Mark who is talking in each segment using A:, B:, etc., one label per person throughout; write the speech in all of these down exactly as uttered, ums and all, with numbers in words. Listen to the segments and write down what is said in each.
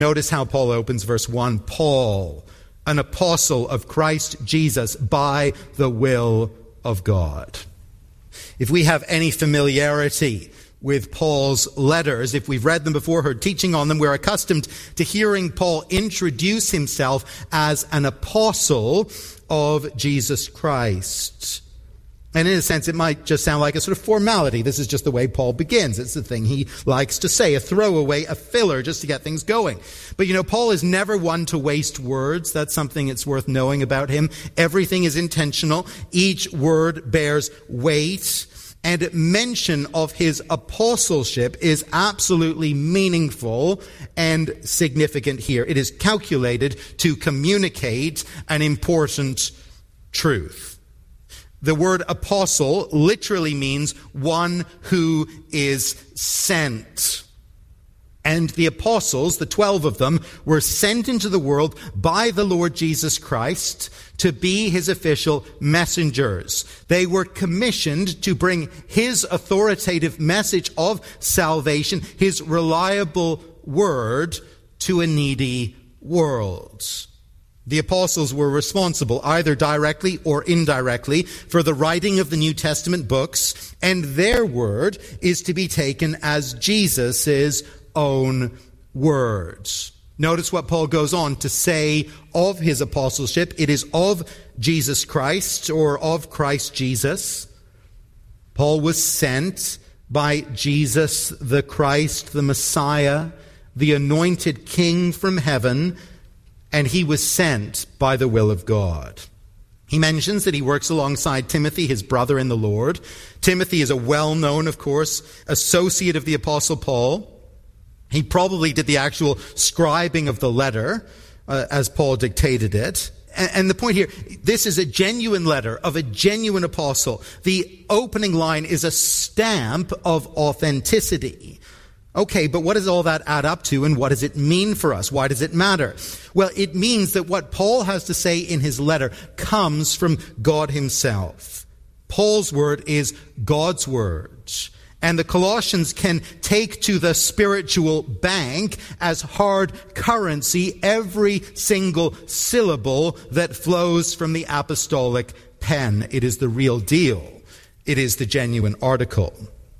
A: Notice how Paul opens verse one. Paul, an apostle of Christ Jesus by the will of God. If we have any familiarity with Paul's letters, if we've read them before, heard teaching on them, we're accustomed to hearing Paul introduce himself as an apostle of Jesus Christ. And in a sense, it might just sound like a sort of formality. This is just the way Paul begins. It's the thing he likes to say, a throwaway, a filler, just to get things going. But you know, Paul is never one to waste words. That's something it's worth knowing about him. Everything is intentional. Each word bears weight. And mention of his apostleship is absolutely meaningful and significant here. It is calculated to communicate an important truth. The word apostle literally means one who is sent. And the apostles, the twelve of them, were sent into the world by the Lord Jesus Christ to be his official messengers. They were commissioned to bring his authoritative message of salvation, his reliable word, to a needy world. The apostles were responsible, either directly or indirectly, for the writing of the New Testament books, and their word is to be taken as Jesus' own words. Notice what Paul goes on to say of his apostleship. It is of Jesus Christ, or of Christ Jesus. Paul was sent by Jesus the Christ, the Messiah, the anointed King from heaven, and he was sent by the will of God. He mentions that he works alongside Timothy, his brother in the Lord. Timothy is a well-known, of course, associate of the Apostle Paul. He probably did the actual scribing of the letter uh, as Paul dictated it. And, and the point here, this is a genuine letter of a genuine apostle. The opening line is a stamp of authenticity. Okay, but what does all that add up to, and what does it mean for us? Why does it matter? Well, it means that what Paul has to say in his letter comes from God himself. Paul's word is God's word. And the Colossians can take to the spiritual bank as hard currency every single syllable that flows from the apostolic pen. It is the real deal. It is the genuine article.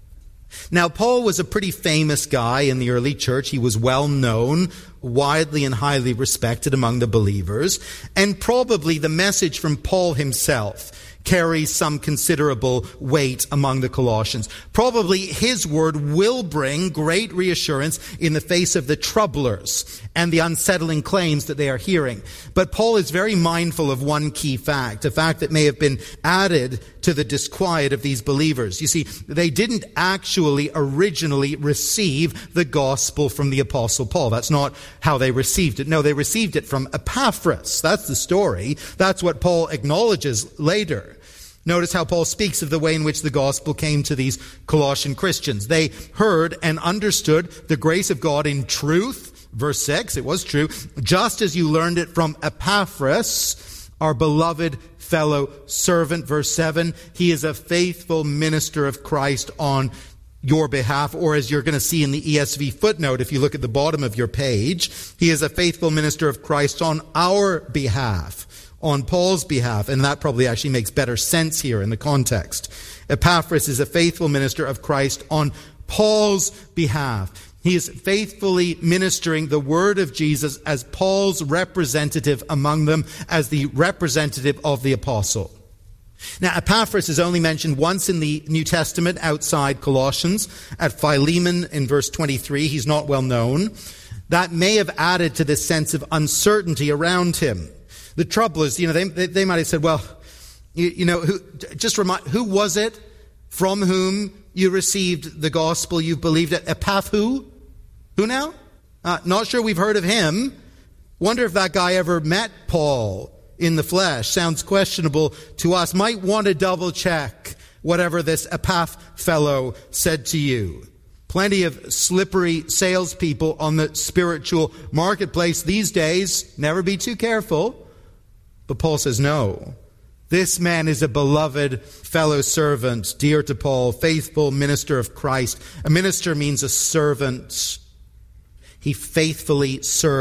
A: Now, Paul was a pretty famous guy in the early church. He was well known, widely and highly respected among the believers. And probably the message from Paul himself carries some considerable weight among the Colossians. Probably his word will bring great reassurance in the face of the troublers and the unsettling claims that they are hearing. But Paul is very mindful of one key fact, a fact that may have been added to the disquiet of these believers. You see, they didn't actually originally receive the gospel from the Apostle Paul. That's not how they received it. No, they received it from Epaphras. That's the story. That's what Paul acknowledges later. Notice how Paul speaks of the way in which the gospel came to these Colossian Christians. They heard and understood the grace of God in truth. Verse six, it was true. Just as you learned it from Epaphras, our beloved fellow servant. Verse seven, he is a faithful minister of Christ on your behalf, or as you're going to see in the E S V footnote, if you look at the bottom of your page, he is a faithful minister of Christ on our behalf. On Paul's behalf, and that probably actually makes better sense here in the context. Epaphras is a faithful minister of Christ on Paul's behalf. He is faithfully ministering the word of Jesus as Paul's representative among them, as the representative of the apostle. Now, Epaphras is only mentioned once in the New Testament outside Colossians, at Philemon in verse twenty-three. He's not well known. That may have added to this sense of uncertainty around him. The troublers, you know, they, they, they might have said, well, you, you know, who, just remind, who was it from whom you received the gospel you've believed it? Epaph who? Who now? Uh, not sure we've heard of him. Wonder if that guy ever met Paul in the flesh. Sounds questionable to us. Might want to double check whatever this Epaph fellow said to you. Plenty of slippery salespeople on the spiritual marketplace these days. Never be too careful. But Paul says, no, this man is a beloved fellow servant, dear to Paul, faithful minister of Christ. A minister means a servant. He faithfully served